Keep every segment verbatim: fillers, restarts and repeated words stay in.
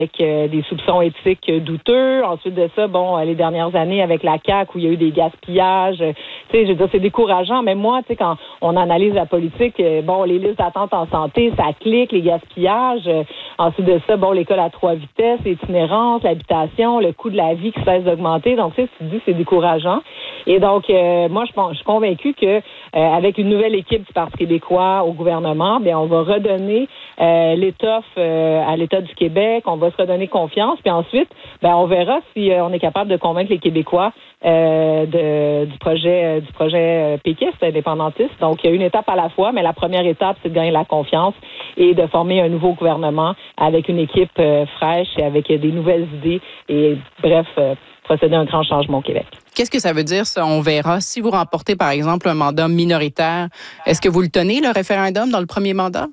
avec euh, des soupçons éthiques euh, douteux. Ensuite de ça, bon, les dernières années avec la C A Q où il y a eu des gaspillages. Euh, tu sais, je veux dire, c'est décourageant. Mais moi, tu sais, quand on analyse la politique, euh, bon, les listes d'attente en santé, ça clique, les gaspillages. Euh, ensuite de ça, bon, l'école à trois vitesses, l'itinérance, l'habitation, le coût de la vie qui cesse d'augmenter. Donc, tu sais, tu te dis, c'est décourageant. Et donc, euh, moi, je, pense, je suis convaincue que euh, avec une nouvelle équipe du Parti québécois au gouvernement, bien, on va redonner euh, l'étoffe euh, à l'État du Québec. On va se redonner confiance. Puis ensuite, ben, on verra si euh, on est capable de convaincre les Québécois euh, de, du projet euh, du projet euh, péquiste, indépendantiste. Donc, il y a une étape à la fois, mais la première étape, c'est de gagner la confiance et de former un nouveau gouvernement avec une équipe euh, fraîche et avec des nouvelles idées et, bref, euh, procéder à un grand changement au Québec. Qu'est-ce que ça veut dire, ça? On verra. Si vous remportez, par exemple, un mandat minoritaire, est-ce que vous le tenez, le référendum, dans le premier mandat?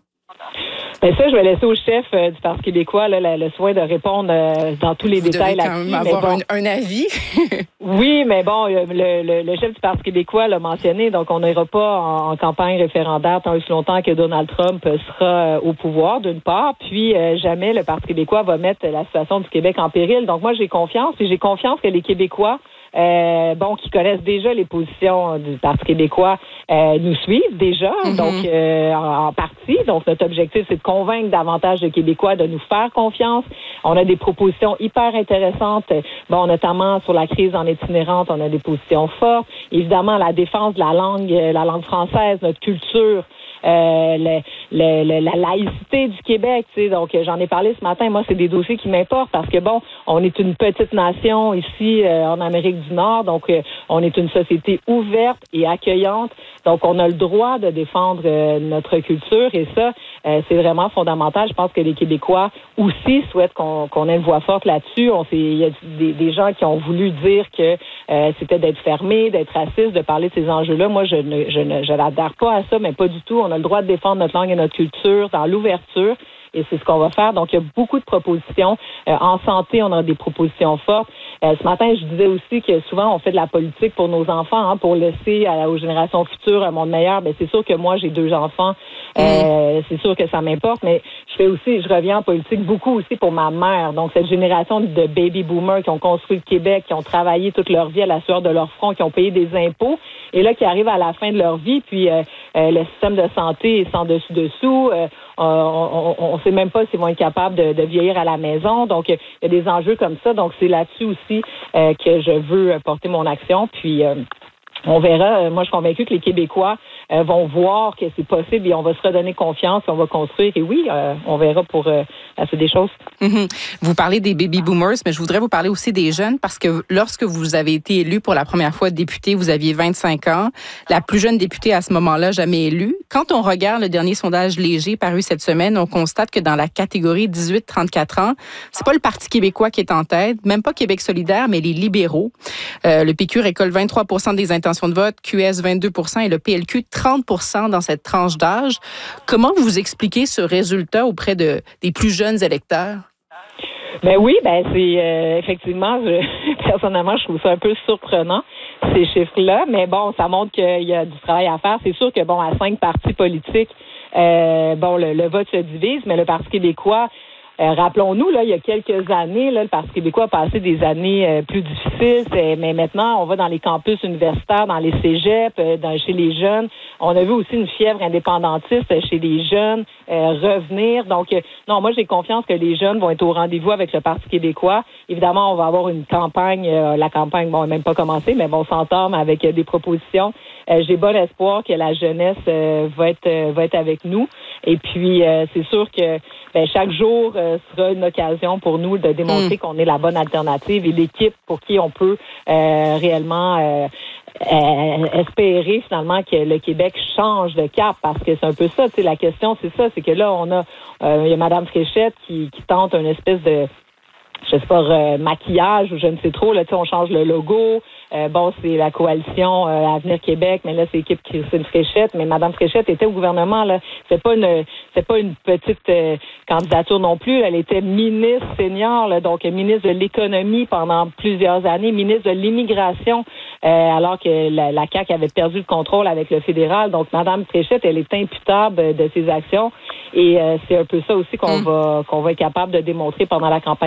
Ben ça, je vais laisser au chef euh, du Parti québécois là, le, le soin de répondre euh, dans tous les vous détails devez là-dessus. Quand même avoir bon, un, un avis. Oui, mais bon, le, le, le chef du Parti québécois l'a mentionné, donc on n'ira pas en, en campagne référendaire tant et aussi longtemps que Donald Trump sera euh, au pouvoir, d'une part, puis euh, jamais le Parti québécois va mettre la situation du Québec en péril. Donc moi, j'ai confiance, et j'ai confiance que les Québécois Euh, bon, qui connaissent déjà les positions du Parti québécois, euh, nous suivent déjà, mm-hmm. donc euh, en, en partie. Donc, notre objectif, c'est de convaincre davantage de Québécois de nous faire confiance. On a des propositions hyper intéressantes, bon, notamment sur la crise en itinérante, on a des positions fortes. Évidemment, la défense de la langue, la langue française, notre culture, Euh, le, le, le, la laïcité du Québec, tu sais, donc j'en ai parlé ce matin. Moi, c'est des dossiers qui m'importent parce que bon, on est une petite nation ici euh, en Amérique du Nord, donc euh, on est une société ouverte et accueillante, donc on a le droit de défendre euh, notre culture et ça, euh, c'est vraiment fondamental. Je pense que les Québécois aussi souhaitent qu'on, qu'on ait une voix forte là-dessus. On sait, il y a des, des gens qui ont voulu dire que euh, c'était d'être fermé, d'être raciste, de parler de ces enjeux-là. Moi, je ne, je ne, je n'adhère pas à ça, mais pas du tout. On a le droit de défendre notre langue et notre culture dans l'ouverture. Et c'est ce qu'on va faire. Donc, il y a beaucoup de propositions. Euh, en santé, on a des propositions fortes. Euh, ce matin, je disais aussi que souvent, on fait de la politique pour nos enfants, hein, pour laisser à, aux générations futures un monde meilleur. Ben, c'est sûr que moi, j'ai deux enfants. Euh, mmh. C'est sûr que ça m'importe, mais je fais aussi, je reviens en politique beaucoup aussi pour ma mère. Donc, cette génération de baby boomers qui ont construit le Québec, qui ont travaillé toute leur vie à la sueur de leur front, qui ont payé des impôts, et là, qui arrivent à la fin de leur vie, puis euh, euh, le système de santé est sans dessus-dessous. Euh, on ne sait même pas s'ils vont être capables de, de vieillir à la maison. Donc, il y a des enjeux comme ça. Donc, c'est là-dessus aussi euh, que je veux porter mon action. Puis, euh, on verra. Moi, je suis convaincue que les Québécois euh, vont voir que c'est possible et on va se redonner confiance et on va construire. Et oui, euh, on verra pour euh, la suite des choses. Mm-hmm. Vous parlez des baby boomers, mais je voudrais vous parler aussi des jeunes parce que lorsque vous avez été élu pour la première fois député, vous aviez vingt-cinq ans. La plus jeune députée à ce moment-là, jamais élue. Quand on regarde le dernier sondage léger paru cette semaine, on constate que dans la catégorie dix-huit à trente-quatre ans, c'est pas le Parti québécois qui est en tête, même pas Québec solidaire, mais les libéraux. Euh, le P Q récolte vingt-trois pour cent des intentions de vote, Q S vingt-deux pour cent et le P L Q trente pour cent dans cette tranche d'âge. Comment vous expliquez ce résultat auprès de, des plus jeunes électeurs? Ben oui, ben c'est euh, effectivement, je, personnellement, je trouve ça un peu surprenant, ces chiffres-là, mais bon, ça montre qu'il y a du travail à faire. C'est sûr que, bon, à cinq partis politiques, euh, bon, le, le vote se divise, mais le Parti québécois, Euh, rappelons-nous, là, il y a quelques années, là, le Parti québécois a passé des années euh, plus difficiles, c'est, mais maintenant, on va dans les campus universitaires, dans les cégeps, euh, dans, chez les jeunes. On a vu aussi une fièvre indépendantiste chez les jeunes euh, revenir. Donc, euh, non, moi, j'ai confiance que les jeunes vont être au rendez-vous avec le Parti québécois. Évidemment, on va avoir une campagne, euh, la campagne, bon, elle n'a même pas commencé, mais bon, on s'entend avec euh, des propositions. Euh, j'ai bon espoir que la jeunesse euh, va être euh, va être avec nous. Et puis, euh, c'est sûr que ben, chaque jour euh, sera une occasion pour nous de démontrer mmh. qu'on est la bonne alternative et l'équipe pour qui on peut euh, réellement euh, euh, espérer finalement que le Québec change de cap, parce que c'est un peu ça, tu sais, la question, c'est ça, c'est que là, on a, euh, il y a Mme Fréchette qui, qui tente une espèce de je sais pas, euh, maquillage ou je ne sais trop, là, tu sais, on change le logo, Euh, bon, c'est la coalition euh, Avenir Québec, mais là, c'est l'équipe Christine Fréchette. Mais Mme Fréchette était au gouvernement, là. C'est pas une, c'est pas une petite euh, candidature non plus. Elle était ministre senior, là, donc ministre de l'économie pendant plusieurs années, ministre de l'immigration, euh, alors que la, la C A Q avait perdu le contrôle avec le fédéral. Donc, Mme Fréchette, elle est imputable de ses actions. Et euh, c'est un peu ça aussi qu'on mmh. va qu'on va être capable de démontrer pendant la campagne.